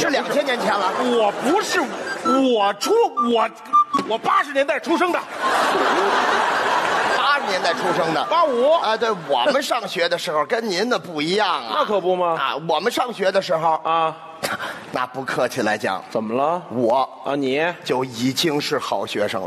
是2000年前了。 我不是，我80年代出生的 80年代出生的 ，85 啊。对，我们上学的时候跟您的不一样啊。 那可不吗？ 啊，我们上学的时候啊， 那不客气来讲， 怎么了？ 我啊，你就已经是好学生了。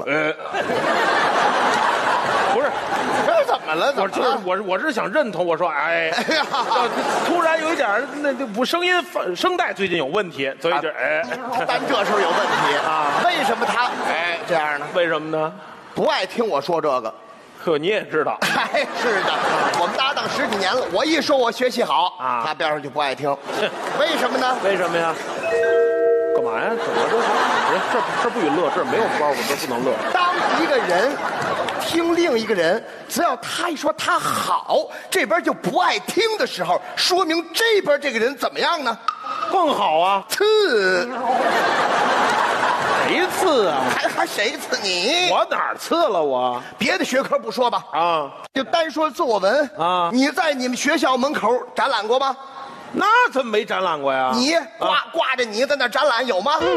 不是。 怎么了？ 我是想认同，我说，哎呀，突然有一点那不声带最近有问题，所以就但这时候有问题啊？ 为什么他这样呢？ 为什么呢？ 不爱听我说这个。 呵，你也知道？ 哎，是的，我们搭档10几年了，我一说我学习好啊， 他边上就不爱听，为什么呢？ 为什么呀？干嘛呀？怎么了？这不许乐，这没有包，我这不能乐。 当一个人听另一个人，只要他一说他好，这边就不爱听的时候，说明这边这个人怎么样呢？ 更好啊！ 次， 谁次啊？ 还谁次你？ 我哪儿次了我？ 别的学科不说吧， 啊， 就单说作文啊， 你在你们学校门口展览过吗？ 那怎么没展览过呀？ 你挂着你在那展览有吗？ 不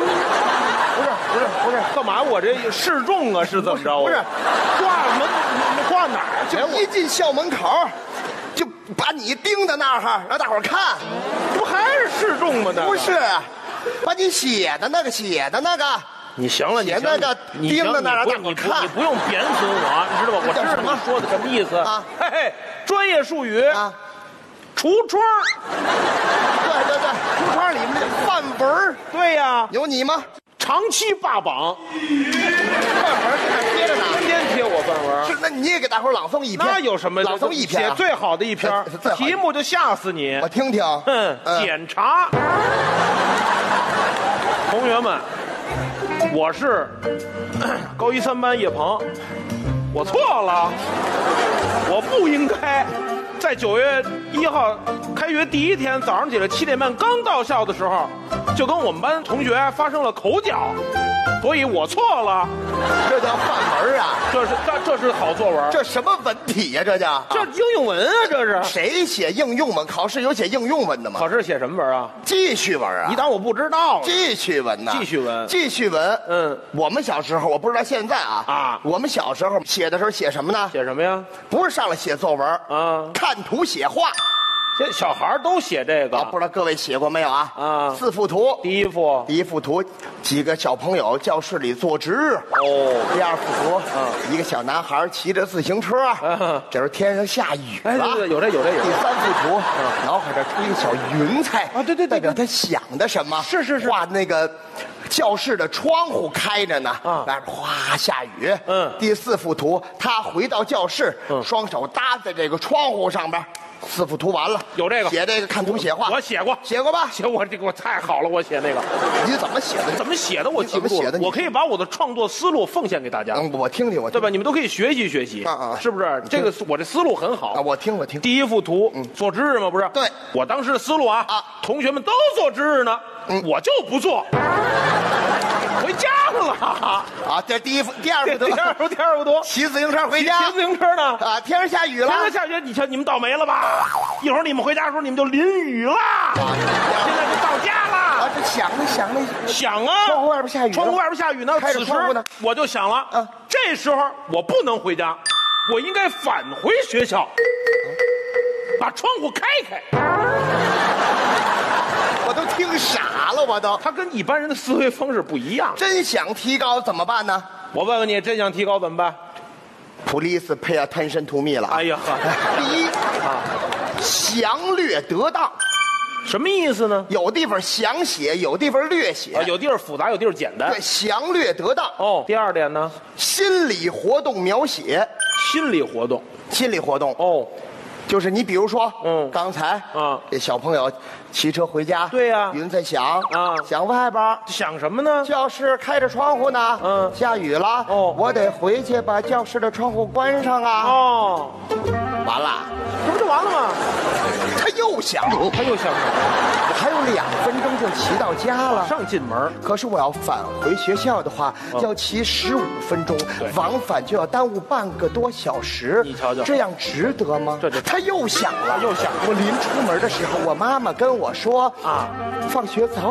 是，干嘛？我这示众啊，是怎么着？ 不是， 挂哪儿去？ 就一进校门口，就把你盯在那儿，让大伙儿看， 这不还是示众吗？ 不是，把你写的那个。 你行了， 写那个盯着那儿让大伙儿看， 你不用贬损我，你知道吧？我知道你说的什么意思啊？ 嘿嘿，专业术语啊。橱窗， 对，橱窗里面的范文， 对呀， 有你吗？ 长期霸榜， 范文还贴着呢， 天天贴我范文。 是，那你也给大伙朗诵一篇。 那有什么？ 朗诵一篇， 写最好的一篇，题目就吓死你。 我听听。 检查，同学们，我是高1、3班叶鹏，我错了，我不应该。在9月1号开学第1天早上起来7点半刚到校的时候，就跟我们班同学发生了口角，所以我错了。 这叫范文啊！ 这是好作文。 这什么文体呀？这叫这应用文啊！这是谁写应用文？考试有写应用文的吗？ 考试写什么文啊？ 记叙文啊！ 你当我不知道？ 记叙文呐！ 记叙文。 记叙文。我们小时候，我不知道现在啊。我们小时候写的时候写什么呢？ 写什么呀？ 不是上来写作文啊， 看图写画。 这小孩都写这个， 不知道各位写过没有啊？4幅图， 第一幅图，几个小朋友教室里做值日。第2幅图，一个小男孩骑着自行车。这时候天上下雨了。 对，有这。第 3幅图，脑海这出一个小云彩啊，对， 代表他想的什么？ 是画那个教室的窗户开着呢，外边哗下雨。第4幅图，他回到教室，双手搭在这个窗户上边。4幅图完了， 有这个写这个看图写画， 我写过吧？我太好了，我写那个。 你怎么写的？ 怎么写的？我记不住了。我可以把我的创作思路奉献给大家。 我听，对吧？你们都可以学习，是不是？这个我这思路很好啊。我听。 第1幅图，做值日吗？不是。 对， 我当时的思路啊，同学们都做值日呢，我就不做。回家了啊！这第2幅图，骑自行车回家。 骑自行车呢？ 啊，天上下雨了。 天上下雨，你瞧你们倒霉了吧？一会儿你们回家的时候，你们就淋雨了。现在就到家了。 啊，这想啊！窗户外边下雨呢。 开着窗户呢，我就想了，这时候我不能回家，我应该返回学校，把窗户开。 我都听傻了， 他跟一般人的思维方式不一样。 真想提高怎么办呢？ 我问问你，真想提高怎么办？ Please pay attention to me 了。 哎呀， 第一详略得当， 什么意思呢？ 有地方详写，有地方略写， 有地方复杂，有地方简单。 对，详略得当。 哦，第2点呢？ 心理活动描写。 心理活动。哦。 就是你比如说，刚才这小朋友骑车回家， 对呀， 云在响响外边， 想什么呢？ 教室开着窗户呢，下雨了，我得回去把教室的窗户关上啊。完了， 这不就完了吗？ 他又想， 我还有2分钟就骑到家了， 上进门。 可是我要返回学校的话，要骑15分钟，往返就要耽误半个多小时。 你瞧瞧， 这样值得吗？他又想了， 又想。 我临出门的时候，我妈妈跟我说放学早